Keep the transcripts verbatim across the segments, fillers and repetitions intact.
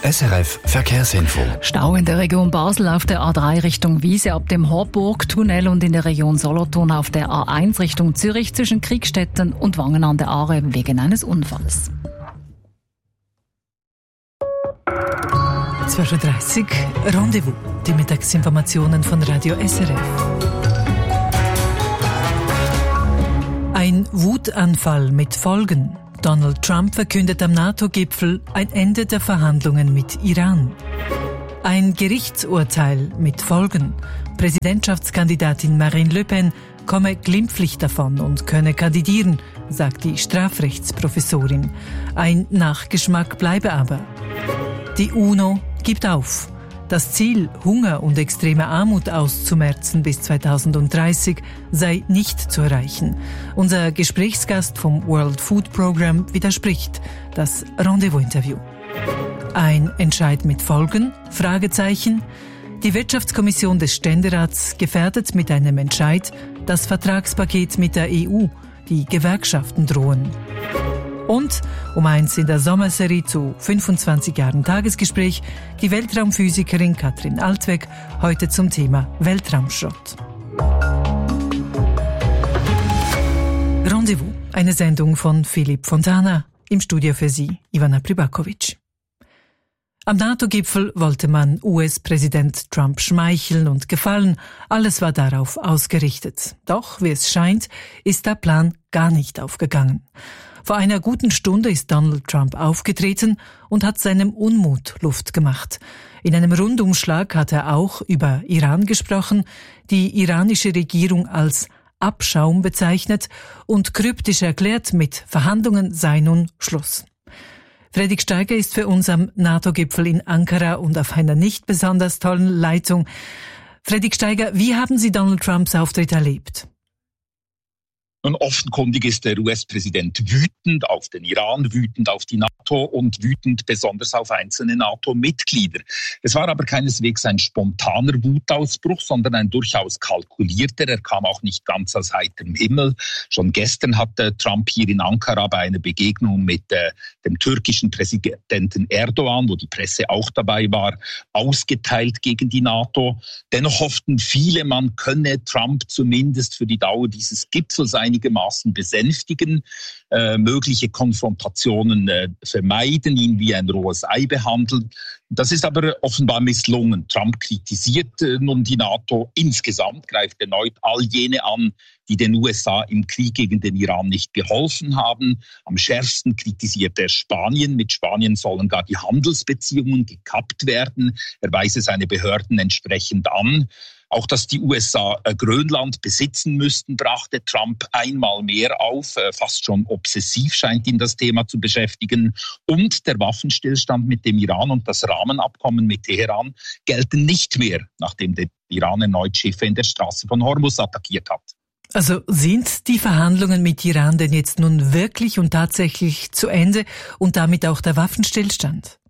S R F Verkehrsinfo. Stau in der Region Basel auf der A drei Richtung Wiese ab dem Horburg-Tunnel und in der Region Solothurn auf der A eins Richtung Zürich zwischen Kriegstetten und Wangen an der Aare wegen eines Unfalls. zwölf Uhr dreißig Rendezvous, die Mittagsinformationen von Radio S R F. Ein Wutanfall mit Folgen. Donald Trump verkündet am NATO-Gipfel ein Ende der Verhandlungen mit Iran. Ein Gerichtsurteil mit Folgen. Präsidentschaftskandidatin Marine Le Pen komme glimpflich davon und könne kandidieren, sagt die Strafrechtsprofessorin. Ein Nachgeschmack bleibe aber. Die UNO gibt auf. Das Ziel, Hunger und extreme Armut auszumerzen bis zweitausenddreißig, sei nicht zu erreichen. Unser Gesprächsgast vom World Food Program widerspricht. Das Rendezvous-Interview. Ein Entscheid mit Folgen? Fragezeichen. Die Wirtschaftskommission des Ständerats gefährdet mit einem Entscheid das Vertragspaket mit der E U. Die Gewerkschaften drohen. Und um eins in der Sommerserie zu fünfundzwanzig Jahren Tagesgespräch, die Weltraumphysikerin Katrin Altweg, heute zum Thema Weltraumschrott. Rendezvous, eine Sendung von Philipp Fontana, im Studio für Sie, Ivana Pribakovic. Am NATO-Gipfel wollte man U S-Präsident Trump schmeicheln und gefallen, alles war darauf ausgerichtet. Doch, wie es scheint, ist der Plan gar nicht aufgegangen. Vor einer guten Stunde ist Donald Trump aufgetreten und hat seinem Unmut Luft gemacht. In einem Rundumschlag hat er auch über Iran gesprochen, die iranische Regierung als Abschaum bezeichnet und kryptisch erklärt, mit Verhandlungen sei nun Schluss. Fredrik Steiger ist für uns am NATO-Gipfel in Ankara und auf einer nicht besonders tollen Leitung. Fredrik Steiger, wie haben Sie Donald Trumps Auftritt erlebt? Nun, offenkundig ist der U S-Präsident wütend auf den Iran, wütend auf die NATO und wütend besonders auf einzelne NATO-Mitglieder. Es war aber keineswegs ein spontaner Wutausbruch, sondern ein durchaus kalkulierter. Er kam auch nicht ganz aus heiterem Himmel. Schon gestern hatte Trump hier in Ankara bei einer Begegnung mit äh, dem türkischen Präsidenten Erdogan, wo die Presse auch dabei war, ausgeteilt gegen die NATO. Dennoch hofften viele, man könne Trump zumindest für die Dauer dieses Gipfels einigermaßen besänftigen, äh, mögliche Konfrontationen äh, vermeiden, ihn wie ein rohes Ei behandeln. Das ist aber offenbar misslungen. Trump kritisiert äh, nun die NATO insgesamt, greift erneut all jene an, die den U S A im Krieg gegen den Iran nicht geholfen haben. Am schärfsten kritisiert er Spanien. Mit Spanien sollen gar die Handelsbeziehungen gekappt werden. Er weise seine Behörden entsprechend an. Auch dass die U S A Grönland besitzen müssten, brachte Trump einmal mehr auf. Fast schon obsessiv scheint ihn das Thema zu beschäftigen. Und der Waffenstillstand mit dem Iran und das Rahmenabkommen mit Teheran gelten nicht mehr, nachdem der Iran erneut Schiffe in der Straße von Hormuz attackiert hat. Also sind die Verhandlungen mit Iran denn jetzt nun wirklich und tatsächlich zu Ende und damit auch der Waffenstillstand?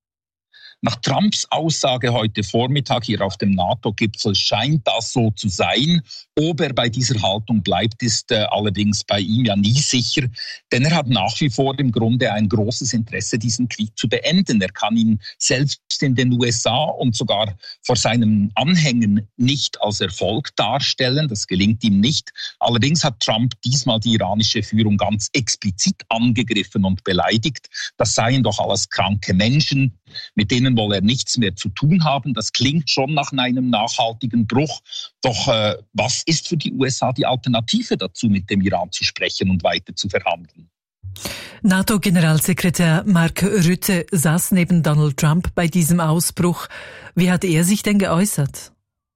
Nach Trumps Aussage heute Vormittag hier auf dem NATO-Gipfel scheint das so zu sein. Ob er bei dieser Haltung bleibt, ist äh, allerdings bei ihm ja nie sicher. Denn er hat nach wie vor im Grunde ein großes Interesse, diesen Krieg zu beenden. Er kann ihn selbst in den U S A und sogar vor seinen Anhängern nicht als Erfolg darstellen. Das gelingt ihm nicht. Allerdings hat Trump diesmal die iranische Führung ganz explizit angegriffen und beleidigt. Das seien doch alles kranke Menschen, mit denen wolle er nichts mehr zu tun haben. Das klingt schon nach einem nachhaltigen Bruch. Doch äh, was ist für die U S A die Alternative dazu, mit dem Iran zu sprechen und weiter zu verhandeln? NATO-Generalsekretär Mark Rutte saß neben Donald Trump bei diesem Ausbruch. Wie hat er sich denn geäußert?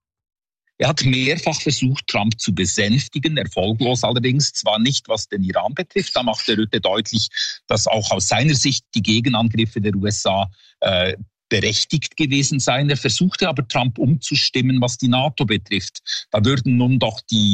Er hat mehrfach versucht, Trump zu besänftigen, erfolglos allerdings, zwar nicht, was den Iran betrifft. Da machte Rutte deutlich, dass auch aus seiner Sicht die Gegenangriffe der U S A äh, berechtigt gewesen seien. Er versuchte aber, Trump umzustimmen, was die NATO betrifft. Da würden nun doch die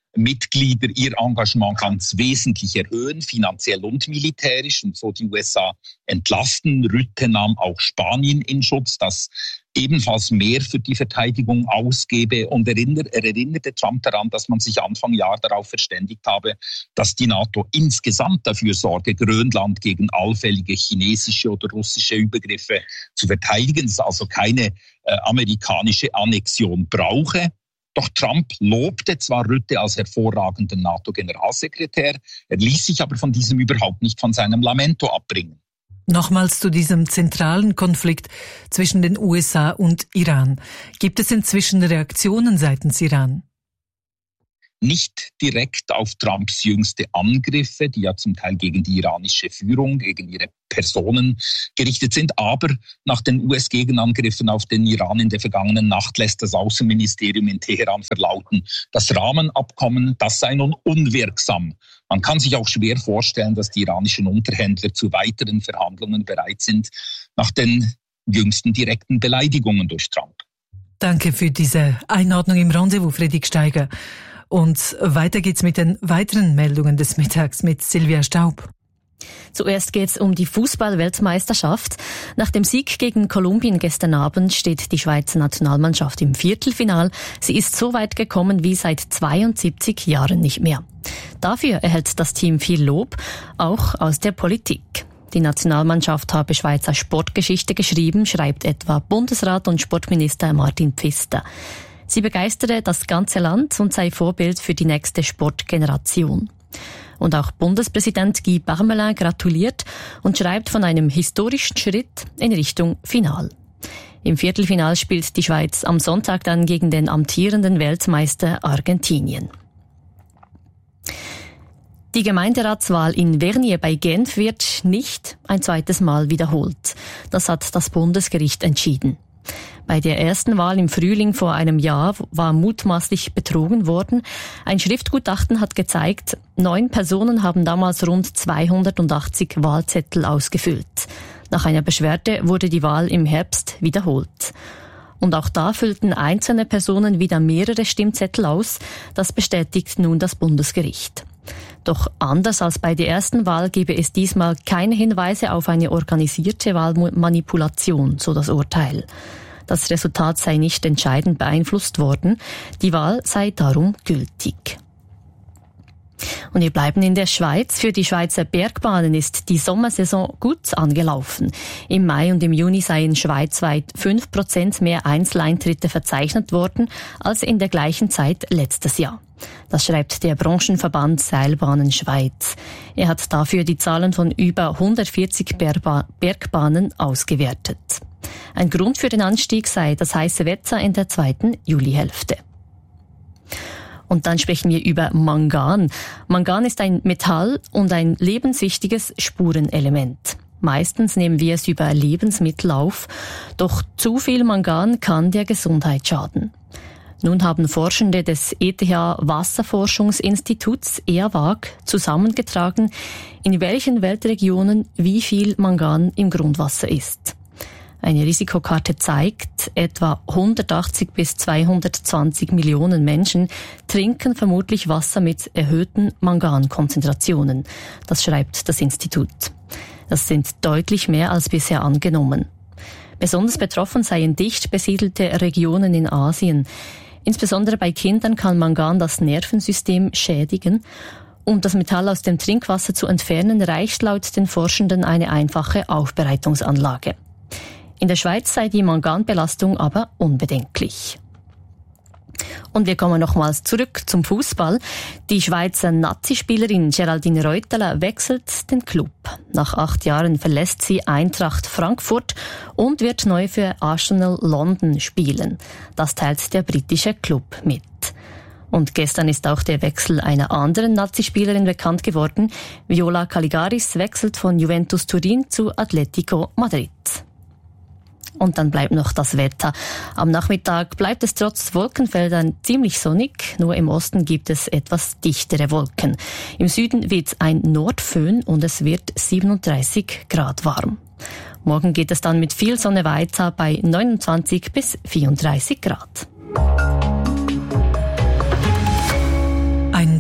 Mitglieder ihr Engagement ganz wesentlich erhöhen, finanziell und militärisch, und so die U S A entlasten. Rutte nahm auch Spanien in Schutz, das ebenfalls mehr für die Verteidigung ausgebe, und erinnert, er erinnerte Trump daran, dass man sich Anfang Jahr darauf verständigt habe, dass die NATO insgesamt dafür sorge, Grönland gegen allfällige chinesische oder russische Übergriffe zu verteidigen, es also keine äh, amerikanische Annexion brauche. Doch Trump lobte zwar Rutte als hervorragenden NATO-Generalsekretär, er ließ sich aber von diesem überhaupt nicht von seinem Lamento abbringen. Nochmals zu diesem zentralen Konflikt zwischen den U S A und Iran. Gibt es inzwischen Reaktionen seitens Iran? Nicht direkt auf Trumps jüngste Angriffe, die ja zum Teil gegen die iranische Führung, gegen ihre Personen gerichtet sind. Aber nach den U S-Gegenangriffen auf den Iran in der vergangenen Nacht lässt das Außenministerium in Teheran verlauten, das Rahmenabkommen, das sei nun unwirksam. Man kann sich auch schwer vorstellen, dass die iranischen Unterhändler zu weiteren Verhandlungen bereit sind, nach den jüngsten direkten Beleidigungen durch Trump. Danke für diese Einordnung im Rendezvous, Friedrich Steiger. Und weiter geht's mit den weiteren Meldungen des Mittags mit Silvia Staub. Zuerst geht's um die Fußball-Weltmeisterschaft. Nach dem Sieg gegen Kolumbien gestern Abend steht die Schweizer Nationalmannschaft im Viertelfinal. Sie ist so weit gekommen wie seit zweiundsiebzig Jahren nicht mehr. Dafür erhält das Team viel Lob, auch aus der Politik. Die Nationalmannschaft habe Schweizer Sportgeschichte geschrieben, schreibt etwa Bundesrat und Sportminister Martin Pfister. Sie begeistere das ganze Land und sei Vorbild für die nächste Sportgeneration. Und auch Bundespräsident Guy Parmelin gratuliert und schreibt von einem historischen Schritt in Richtung Final. Im Viertelfinal spielt die Schweiz am Sonntag dann gegen den amtierenden Weltmeister Argentinien. Die Gemeinderatswahl in Vernier bei Genf wird nicht ein zweites Mal wiederholt. Das hat das Bundesgericht entschieden. Bei der ersten Wahl im Frühling vor einem Jahr war mutmaßlich betrogen worden. Ein Schriftgutachten hat gezeigt, neun Personen haben damals rund zweihundertachtzig Wahlzettel ausgefüllt. Nach einer Beschwerde wurde die Wahl im Herbst wiederholt. Und auch da füllten einzelne Personen wieder mehrere Stimmzettel aus. Das bestätigt nun das Bundesgericht. Doch anders als bei der ersten Wahl gebe es diesmal keine Hinweise auf eine organisierte Wahlmanipulation, so das Urteil. Das Resultat sei nicht entscheidend beeinflusst worden. Die Wahl sei darum gültig. Und wir bleiben in der Schweiz. Für die Schweizer Bergbahnen ist die Sommersaison gut angelaufen. Im Mai und im Juni seien schweizweit fünf Prozent mehr Einzeleintritte verzeichnet worden als in der gleichen Zeit letztes Jahr. Das schreibt der Branchenverband Seilbahnen Schweiz. Er hat dafür die Zahlen von über hundertvierzig Bergbahnen ausgewertet. Ein Grund für den Anstieg sei das heiße Wetter in der zweiten Julihälfte. Und dann sprechen wir über Mangan. Mangan ist ein Metall und ein lebenswichtiges Spurenelement. Meistens nehmen wir es über Lebensmittel auf, doch zu viel Mangan kann der Gesundheit schaden. Nun haben Forschende des E T H Wasserforschungsinstituts E A W A G zusammengetragen, in welchen Weltregionen wie viel Mangan im Grundwasser ist. Eine Risikokarte zeigt, etwa hundertachtzig bis zweihundertzwanzig Millionen Menschen trinken vermutlich Wasser mit erhöhten Mangankonzentrationen. Das schreibt das Institut. Das sind deutlich mehr als bisher angenommen. Besonders betroffen seien dicht besiedelte Regionen in Asien. Insbesondere bei Kindern kann Mangan das Nervensystem schädigen. Um das Metall aus dem Trinkwasser zu entfernen, reicht laut den Forschenden eine einfache Aufbereitungsanlage. In der Schweiz sei die Manganbelastung aber unbedenklich. Und wir kommen nochmals zurück zum Fußball. Die Schweizer Nazi-Spielerin Geraldine Reuteler wechselt den Club. Nach acht Jahren verlässt sie Eintracht Frankfurt und wird neu für Arsenal London spielen. Das teilt der britische Club mit. Und gestern ist auch der Wechsel einer anderen Nazi-Spielerin bekannt geworden. Viola Caligaris wechselt von Juventus Turin zu Atletico Madrid. Und dann bleibt noch das Wetter. Am Nachmittag bleibt es trotz Wolkenfeldern ziemlich sonnig, nur im Osten gibt es etwas dichtere Wolken. Im Süden weht ein Nordföhn und es wird siebenunddreißig Grad warm. Morgen geht es dann mit viel Sonne weiter bei neunundzwanzig bis vierunddreißig Grad. Ein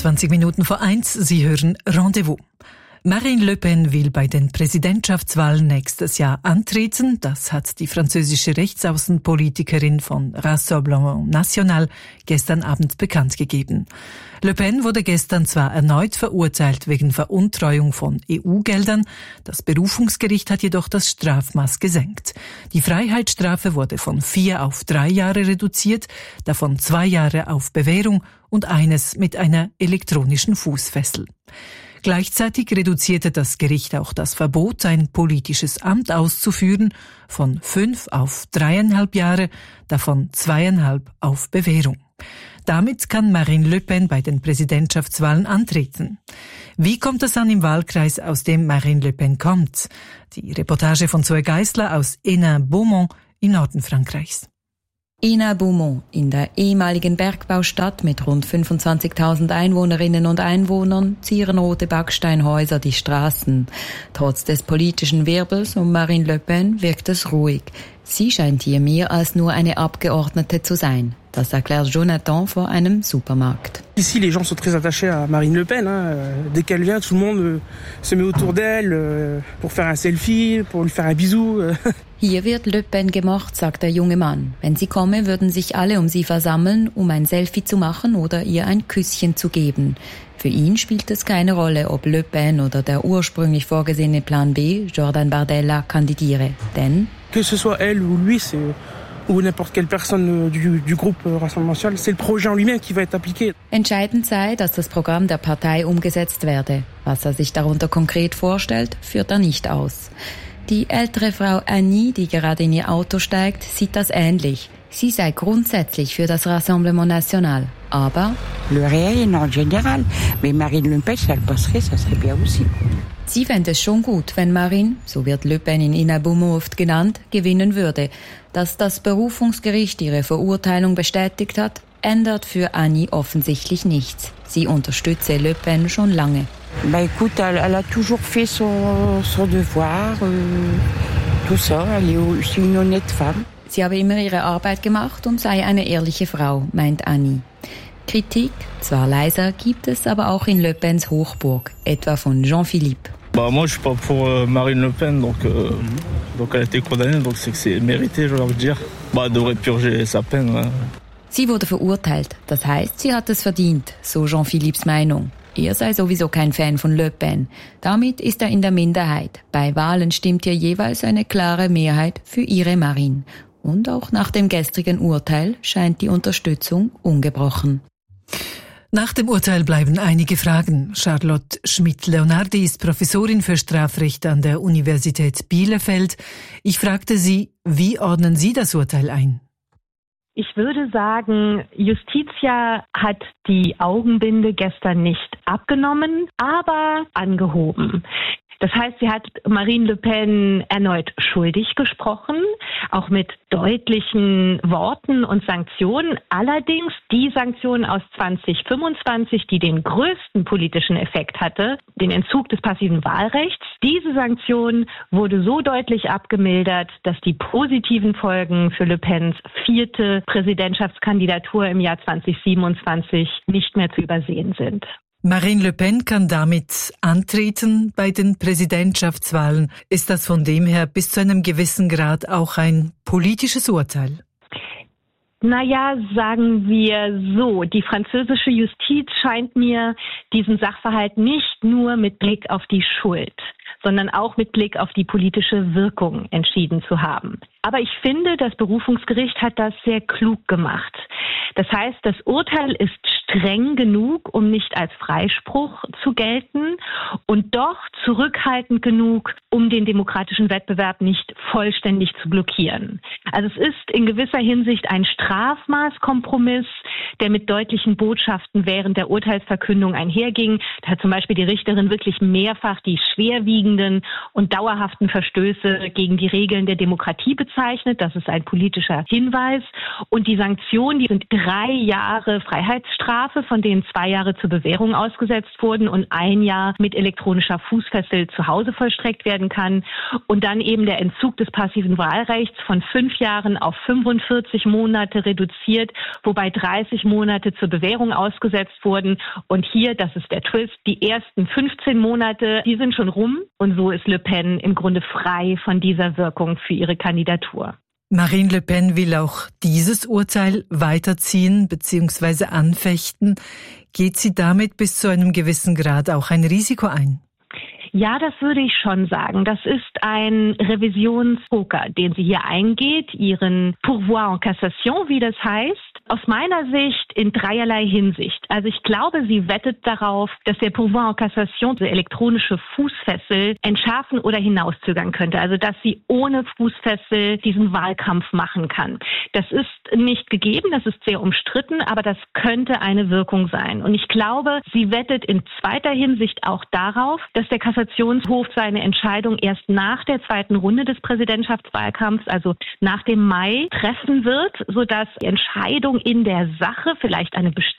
vierundzwanzig Minuten vor eins. Sie hören Rendezvous. Marine Le Pen will bei den Präsidentschaftswahlen nächstes Jahr antreten. Das hat die französische Rechtsaußenpolitikerin von Rassemblement National gestern Abend bekannt gegeben. Le Pen wurde gestern zwar erneut verurteilt wegen Veruntreuung von E U-Geldern, das Berufungsgericht hat jedoch das Strafmaß gesenkt. Die Freiheitsstrafe wurde von vier auf drei Jahre reduziert, davon zwei Jahre auf Bewährung und eines mit einer elektronischen Fußfessel. Gleichzeitig reduzierte das Gericht auch das Verbot, ein politisches Amt auszuführen, von fünf auf dreieinhalb Jahre, davon zweieinhalb auf Bewährung. Damit kann Marine Le Pen bei den Präsidentschaftswahlen antreten. Wie kommt es an im Wahlkreis, aus dem Marine Le Pen kommt? Die Reportage von Zoe Geisler aus Hénin-Beaumont im Norden Frankreichs. Hénin-Beaumont, in der ehemaligen Bergbaustadt mit rund fünfundzwanzigtausend Einwohnerinnen und Einwohnern, zieren rote Backsteinhäuser die Straßen. Trotz des politischen Wirbels um Marine Le Pen wirkt es ruhig. Sie scheint hier mehr als nur eine Abgeordnete zu sein. Das erklärt Jonathan vor einem Supermarkt. Ici, les gens sont très attachés à Marine Le Pen. Hein. Dès qu'elle vient, tout le monde se met autour d'elle pour faire un selfie, pour lui faire un bisou. Hier wird Le Pen gemocht, sagt der junge Mann. Wenn sie komme, würden sich alle um sie versammeln, um ein Selfie zu machen oder ihr ein Küsschen zu geben. Für ihn spielt es keine Rolle, ob Le Pen oder der ursprünglich vorgesehene Plan B, Jordan Bardella, kandidiere. Denn que ce soit elle ou lui, c'est ou n'importe quelle personne du, du groupe Rassemblement National, c'est le projet en lui-même qui va être appliqué. Entscheidend sei, dass das Programm der Partei umgesetzt werde. Was er sich darunter konkret vorstellt, führt er nicht aus. Die ältere Frau Annie, die gerade in ihr Auto steigt, sieht das ähnlich. Sie sei grundsätzlich für das Rassemblement National, aber le réel en général, mais Marine Le Pen, si elle passerait, ça serait bien aussi. Sie fände es schon gut, wenn Marine, so wird Le Pen in Hénin-Beaumont oft genannt, gewinnen würde. Dass das Berufungsgericht ihre Verurteilung bestätigt hat, ändert für Annie offensichtlich nichts. Sie unterstütze Le Pen schon lange. Bah écoute, elle, elle a toujours fait son, son devoir, euh, tout ça. Elle est, c'est une honnête femme. Sie habe immer ihre Arbeit gemacht und sei eine ehrliche Frau, meint Annie. Kritik, zwar leiser, gibt es aber auch in Le Pens Hochburg, etwa von Jean-Philippe. Bah moi je suis pas pour euh, Marine Le Pen, donc euh, mm-hmm. donc elle a été condamnée, donc c'est que c'est mérité, je veux dire. Bah elle devrait purger sa peine. Ouais. Sie wurde verurteilt, das heißt, sie hat es verdient, so Jean-Philippes Meinung. Er sei sowieso kein Fan von Le Pen. Damit ist er in der Minderheit. Bei Wahlen stimmt hier jeweils eine klare Mehrheit für ihre Marine. Und auch nach dem gestrigen Urteil scheint die Unterstützung ungebrochen. Nach dem Urteil bleiben einige Fragen. Charlotte Schmidt-Leonardi ist Professorin für Strafrecht an der Universität Bielefeld. Ich fragte sie, wie ordnen Sie das Urteil ein? Ich würde sagen, Justitia hat die Augenbinde gestern nicht abgenommen, aber angehoben. Das heißt, sie hat Marine Le Pen erneut schuldig gesprochen, auch mit deutlichen Worten und Sanktionen. Allerdings die Sanktionen aus zwanzig fünfundzwanzig, die den größten politischen Effekt hatte, den Entzug des passiven Wahlrechts, diese Sanktion wurde so deutlich abgemildert, dass die positiven Folgen für Le Pens vierte Präsidentschaftskandidatur im Jahr zwanzig siebenundzwanzig nicht mehr zu übersehen sind. Marine Le Pen kann damit antreten bei den Präsidentschaftswahlen. Ist das von dem her bis zu einem gewissen Grad auch ein politisches Urteil? Naja, sagen wir so, die französische Justiz scheint mir diesen Sachverhalt nicht nur mit Blick auf die Schuld, sondern auch mit Blick auf die politische Wirkung entschieden zu haben. Aber ich finde, das Berufungsgericht hat das sehr klug gemacht. Das heißt, das Urteil ist streng genug, um nicht als Freispruch zu gelten und doch zurückhaltend genug, um den demokratischen Wettbewerb nicht vollständig zu blockieren. Also es ist in gewisser Hinsicht ein Strafmaßkompromiss, der mit deutlichen Botschaften während der Urteilsverkündung einherging. Da hat zum Beispiel die Richterin wirklich mehrfach die schwerwiegenden und dauerhaften Verstöße gegen die Regeln der Demokratie bezeichnet. Das ist ein politischer Hinweis. Und die Sanktionen, die sind drei Jahre Freiheitsstrafe. Haftstrafe, von denen zwei Jahre zur Bewährung ausgesetzt wurden und ein Jahr mit elektronischer Fußfessel zu Hause vollstreckt werden kann. Und dann eben der Entzug des passiven Wahlrechts von fünf Jahren auf fünfundvierzig Monate reduziert, wobei dreißig Monate zur Bewährung ausgesetzt wurden. Und hier, das ist der Twist, die ersten fünfzehn Monate, die sind schon rum. Und so ist Le Pen im Grunde frei von dieser Wirkung für ihre Kandidatur. Marine Le Pen will auch dieses Urteil weiterziehen bzw. anfechten. Geht sie damit bis zu einem gewissen Grad auch ein Risiko ein? Ja, das würde ich schon sagen. Das ist ein Revisionspoker, den sie hier eingeht, ihren Pourvoi en Cassation, wie das heißt. Aus meiner Sicht in dreierlei Hinsicht. Also ich glaube, sie wettet darauf, dass der Pourvoi en Cassation, die elektronische Fußfessel, entschärfen oder hinauszögern könnte. Also dass sie ohne Fußfessel diesen Wahlkampf machen kann. Das ist nicht gegeben, das ist sehr umstritten, aber das könnte eine Wirkung sein. Und ich glaube, sie wettet in zweiter Hinsicht auch darauf, dass der Kassationshof seine Entscheidung erst nach der zweiten Runde des Präsidentschaftswahlkampfs, also nach dem Mai, treffen wird, sodass die Entscheidung in der Sache, vielleicht eine